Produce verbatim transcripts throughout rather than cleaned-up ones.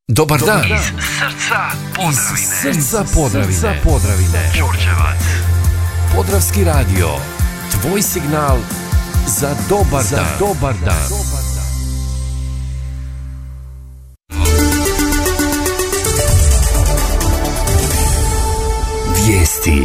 Dobar dan. Iz srca Podravine. Iz srca Podravine. Srca Podravine. Đurđevac. Podravski radio. Tvoj signal za dobar za dan. Dobar dan. Vijesti.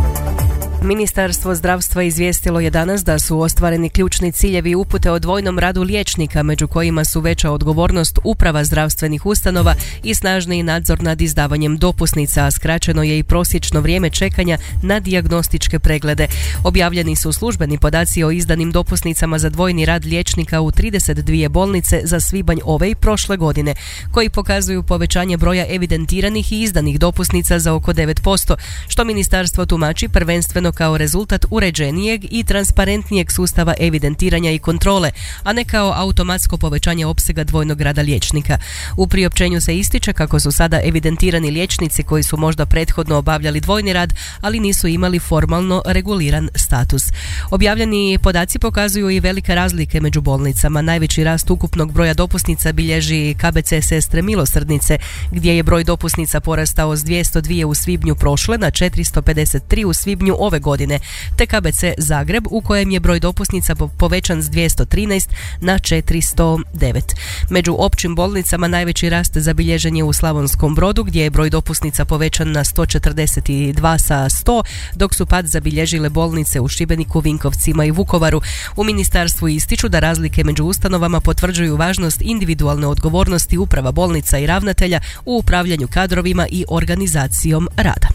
Ministarstvo zdravstva izvijestilo je danas da su ostvareni ključni ciljevi upute o dvojnom radu liječnika, među kojima su veća odgovornost uprava zdravstvenih ustanova i snažniji nadzor nad izdavanjem dopusnica, a skraćeno je i prosječno vrijeme čekanja na dijagnostičke preglede. Objavljeni su službeni podaci o izdanim dopusnicama za dvojni rad liječnika u trideset dvije bolnice za svibanj ove i prošle godine, koji pokazuju povećanje broja evidentiranih i izdanih dopusnica za oko devet posto, što ministarstvo tumači prvenstveno kao rezultat uređenijeg i transparentnijeg sustava evidentiranja i kontrole, a ne kao automatsko povećanje opsega dvojnog rada liječnika. U priopćenju se ističe kako su sada evidentirani liječnici koji su možda prethodno obavljali dvojni rad, ali nisu imali formalno reguliran status. Objavljeni podaci pokazuju i velike razlike među bolnicama. Najveći rast ukupnog broja dopusnica bilježi K B C Sestre Milosrdnice, gdje je broj dopusnica porastao s dvjesto dvije u svibnju prošle na četiristo pedeset tri u svibnju ove godine, te K B C Zagreb u kojem je broj dopusnica povećan s dvjesto trinaest na četiristo devet. Među općim bolnicama najveći rast zabilježen je u Slavonskom Brodu, gdje je broj dopusnica povećan na sto četrdeset dva sa sto, dok su pad zabilježile bolnice u Šibeniku, Vinkovcima i Vukovaru. U ministarstvu ističu da razlike među ustanovama potvrđuju važnost individualne odgovornosti uprava bolnica i ravnatelja u upravljanju kadrovima i organizacijom rada.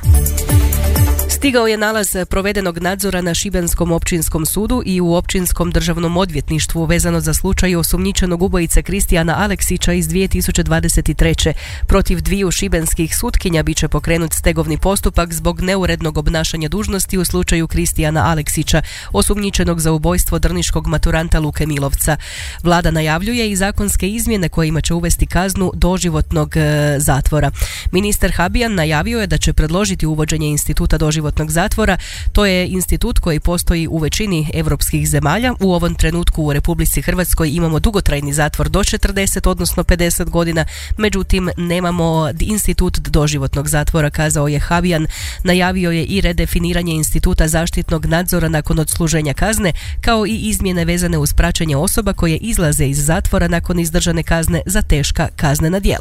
Stigao je nalaz provedenog nadzora na Šibenskom općinskom sudu i u općinskom državnom odvjetništvu vezano za slučaj osumnjičenog ubojice Kristijana Aleksića iz dvije tisuće dvadeset treće. Protiv dviju šibenskih sutkinja bit će pokrenut stegovni postupak zbog neurednog obnašanja dužnosti u slučaju Kristijana Aleksića, osumnjičenog za ubojstvo drniškog maturanta Luke Milovca. Vlada najavljuje i zakonske izmjene kojima će uvesti kaznu doživotnog e, zatvora. Ministar Habijan najavio je da će predložiti uvođenje instituta doživotnog zatvora. To je institut koji postoji u većini europskih zemalja. U ovom trenutku u Republici Hrvatskoj imamo dugotrajni zatvor do četrdeset, odnosno pedeset godina, međutim nemamo institut doživotnog zatvora, kazao je Habijan. Najavio je i redefiniranje instituta zaštitnog nadzora nakon odsluženja kazne, kao i izmjene vezane uz praćenje osoba koje izlaze iz zatvora nakon izdržane kazne za teška kaznena djela.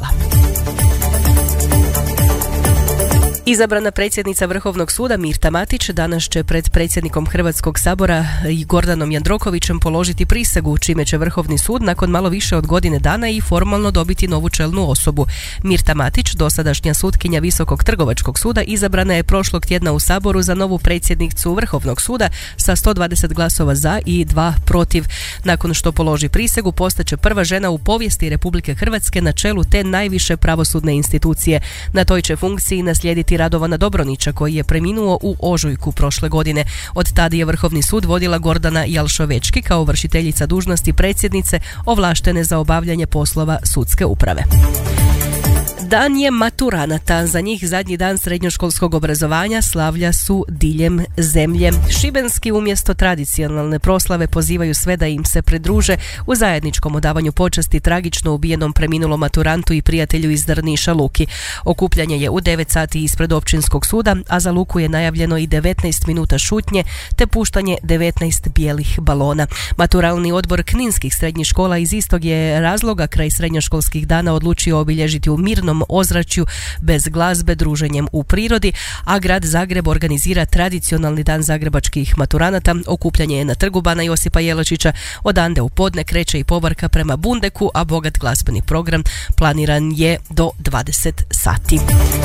Izabrana predsjednica Vrhovnog suda Mirta Matić danas će pred predsjednikom Hrvatskog sabora i Gordanom Jandrokovićem položiti prisegu, čime će Vrhovni sud nakon malo više od godine dana i formalno dobiti novu čelnu osobu. Mirta Matić, dosadašnja sutkinja Visokog trgovačkog suda, izabrana je prošlog tjedna u Saboru za novu predsjednicu Vrhovnog suda sa sto dvadeset glasova za i dva protiv. Nakon što položi prisegu, postaće prva žena u povijesti Republike Hrvatske na čelu te najviše pravosudne institucije. Na toj će funkciji naslijediti Radovana Dobronića, koji je preminuo u ožujku prošle godine. Od tada je Vrhovni sud vodila Gordana Jalšovečki kao vršiteljica dužnosti predsjednice ovlaštene za obavljanje poslova sudske uprave. Dan je maturanata. Za njih zadnji dan srednjoškolskog obrazovanja slavlja su diljem zemlje. Šibenski umjesto tradicionalne proslave pozivaju sve da im se pridruže u zajedničkom odavanju počasti tragično ubijenom preminulom maturantu i prijatelju iz Drniša Luki. Okupljanje je u devet sati ispred općinskog suda, a za Luku je najavljeno i devetnaest minuta šutnje te puštanje devetnaest bijelih balona. Maturalni odbor kninskih srednjih škola iz istog je razloga kraj srednjoškolskih dana odlučio obilježiti u mirnom ozračju bez glazbe, druženjem u prirodi, a grad Zagreb organizira tradicionalni dan zagrebačkih maturanata. Okupljanje je na trgu Bana Josipa Jelačića. Odande u podne kreće i povorka prema Bundeku, a bogat glazbeni program planiran je do dvadeset sati.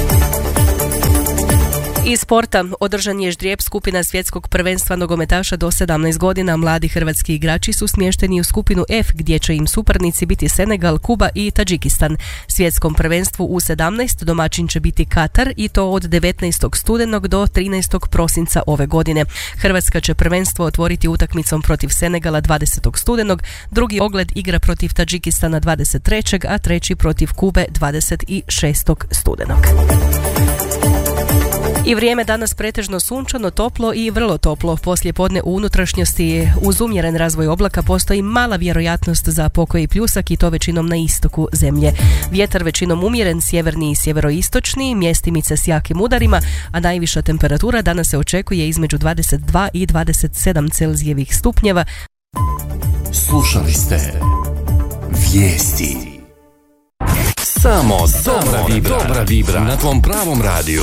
Iz sporta održan je ždrijeb skupina svjetskog prvenstva nogometaša do sedamnaest godina. Mladi hrvatski igrači su smješteni u skupinu F, gdje će im suparnici biti Senegal, Kuba i Tadžikistan. Svjetskom prvenstvu u sedamnaest domaćin će biti Katar, i to od devetnaestog studenog do trinaestog prosinca ove godine. Hrvatska će prvenstvo otvoriti utakmicom protiv Senegala dvadesetog studenog, drugi ogled igra protiv Tadžikistana dvadeset trećeg, a treći protiv Kube dvadeset šestog studenog. I vrijeme danas pretežno sunčano, toplo i vrlo toplo. Poslije podne u unutrašnjosti uz umjeren razvoj oblaka postoji mala vjerojatnost za pokoji pljusak i to većinom na istoku zemlje. Vjetar većinom umjeren, sjeverni i sjeveroistočni, mjestimice s jakim udarima, a najviša temperatura danas se očekuje između dvadeset dva i dvadeset sedam Celzijevih stupnjeva. Slušali ste Vijesti. Samo dobra vibra, dobra vibra na tvom pravom radiju.